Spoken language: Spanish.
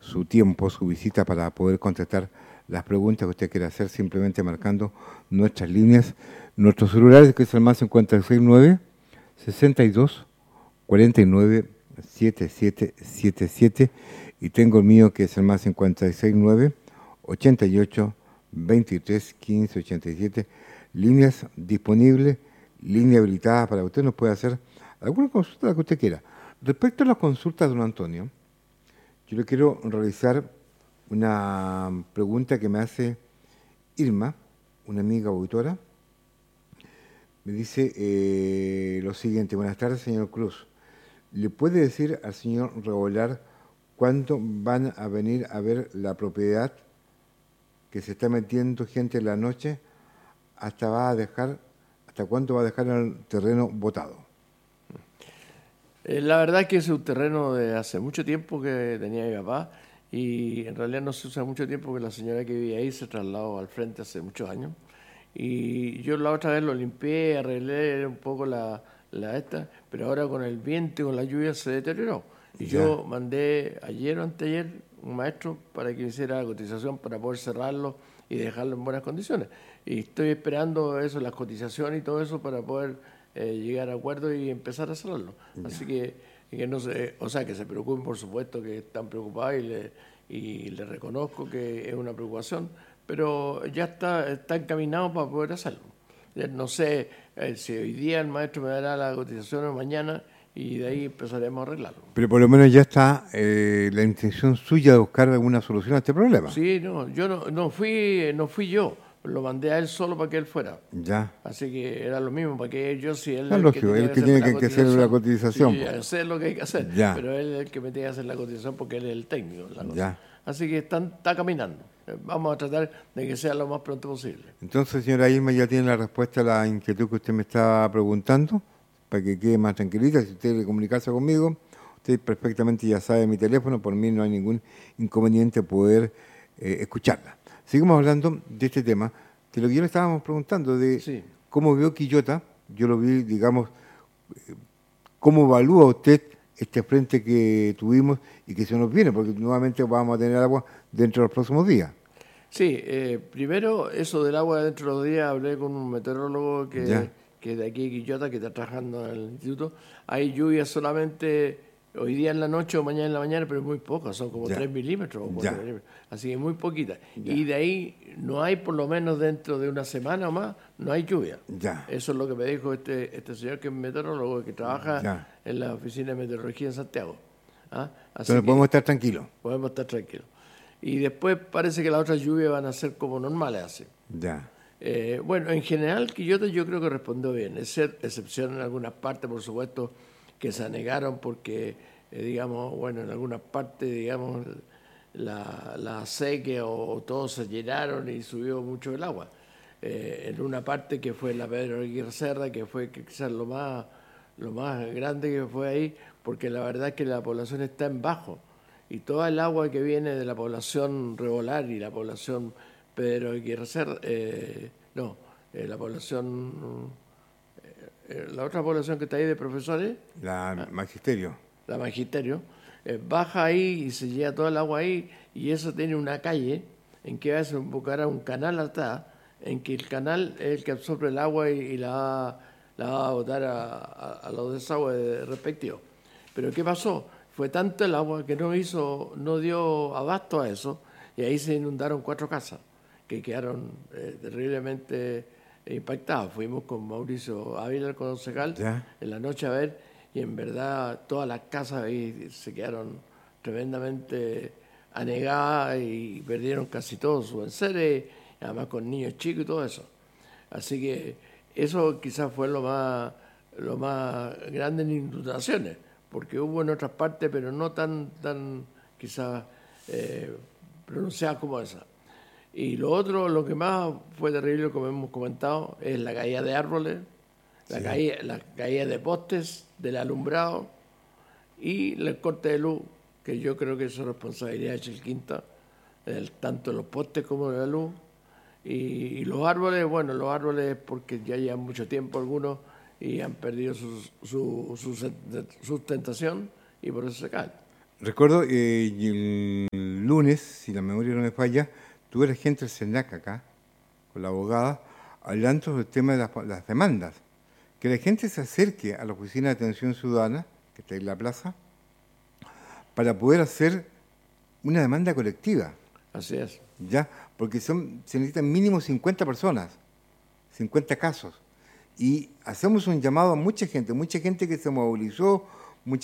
su tiempo, su visita para poder contestar las preguntas que usted quiera hacer, simplemente marcando nuestras líneas, nuestros celulares, que es el más 569 62 49 7777, y tengo el mío, que es el más 569 88 23 15 87, líneas disponibles, línea habilitada para que usted nos pueda hacer alguna consulta que usted quiera. Respecto a las consultas, don Antonio, yo le quiero realizar una pregunta que me hace Irma, una amiga auditora. Me dice lo siguiente: buenas tardes, señor Cruz. ¿Le puede decir al señor Revolar cuándo van a venir a ver la propiedad que se está metiendo gente en la noche? ¿Hasta cuánto va a dejar el terreno botado? La verdad es que es un terreno de hace mucho tiempo que tenía mi papá, y en realidad no se usa mucho tiempo, porque la señora que vivía ahí se trasladó al frente hace muchos años. Y yo la otra vez lo limpié, arreglé un poco pero ahora con el viento y con la lluvia se deterioró. Y yo mandé ayer o anteayer un maestro para que hiciera la cotización para poder cerrarlo y dejarlo en buenas condiciones. Y estoy esperando eso, las cotizaciones y todo eso, para poder llegar a acuerdo y empezar a cerrarlo. Así que no sé, o sea, que se preocupen, por supuesto, que están preocupados, y le reconozco que es una preocupación, pero ya está encaminado para poder hacerlo. No sé si hoy día el maestro me dará la cotización o mañana, y de ahí empezaremos a arreglarlo. Pero por lo menos ya está la intención suya de buscar alguna solución a este problema. Sí, no, yo no fui yo, lo mandé a él solo para que él fuera. Ya. Así que era lo mismo, para que yo, si él Es lógico, él que tiene que hacer la cotización. Sí, ya sé lo que hay que hacer, pero él es el que me tiene que hacer la cotización, porque él es el técnico de la cosa. Ya. Así que está caminando. Vamos a tratar de que sea lo más pronto posible. Entonces, señora Irma, ya tiene la respuesta a la inquietud que usted me estaba preguntando, para que quede más tranquilita. Si usted quiere comunicarse conmigo, usted perfectamente ya sabe mi teléfono, por mí no hay ningún inconveniente poder escucharla. Seguimos hablando de este tema, de lo que yo le estábamos preguntando, de cómo vio Quillota. Yo lo vi, digamos, cómo evalúa usted este frente que tuvimos y que se nos viene, porque nuevamente vamos a tener agua dentro de los próximos días. Sí, primero eso del agua dentro de los días, hablé con un meteorólogo que es de aquí de Quillota, que está trabajando en el instituto. Hay lluvias solamente hoy día en la noche o mañana en la mañana, pero muy pocas, son como 3 milímetros o 4 milímetros, así que muy poquitas. Y de ahí no hay, por lo menos dentro de una semana o más, no hay lluvia. Eso es lo que me dijo este señor, que es meteorólogo, que trabaja en la oficina de meteorología en Santiago. Entonces podemos estar tranquilos. Podemos estar tranquilos. Y después parece que las otras lluvias van a ser como normales así. Bueno, en general Quillota yo creo que respondió bien, excepción en algunas partes, por supuesto, que se anegaron porque, digamos, bueno, en algunas partes, digamos, la sequía o todos se llenaron y subió mucho el agua. En una parte que fue la Pedro Aguirre Cerda, que fue quizás lo más grande que fue ahí, porque la verdad es que la población está en bajo. Y toda el agua que viene de la población Revolar y la población Pedro Aguirre Cerda, la población, la otra población que está ahí de profesores, la Magisterio. La Magisterio, baja ahí y se lleva toda el agua ahí, y eso tiene una calle en que va a desembocar a un canal atrás, en que el canal es el que absorbe el agua y la va a botar a los desagües respectivos. Pero ¿qué pasó? Fue tanto el agua que no dio abasto a eso, y ahí se inundaron 4 casas que quedaron terriblemente impactadas. Fuimos con Mauricio Ávila, el concejal, en la noche a ver, y en verdad todas las casas ahí se quedaron tremendamente anegadas y perdieron casi todos sus enseres, además con niños chicos y todo eso. Así que eso quizás fue lo más grande en inundaciones, porque hubo en otras partes, pero no tan quizás pronunciadas como esa. Y lo otro, lo que más fue terrible, como hemos comentado, es la caída de árboles, la caída de postes, del alumbrado, y el corte de luz, que yo creo que eso es responsabilidad de Chilquinta, tanto los postes como de la luz. Y los árboles, bueno, los árboles porque ya llevan mucho tiempo algunos y han perdido su sustentación, y por eso se caen. Recuerdo el lunes, si la memoria no me falla, tuve la gente del SENAC acá, con la abogada, hablando sobre el tema de las demandas. Que la gente se acerque a la Oficina de Atención Ciudadana, que está en la plaza, para poder hacer una demanda colectiva. Así es. ¿Ya? Porque se necesitan mínimo 50 personas, 50 casos. Y hacemos un llamado a mucha gente que se movilizó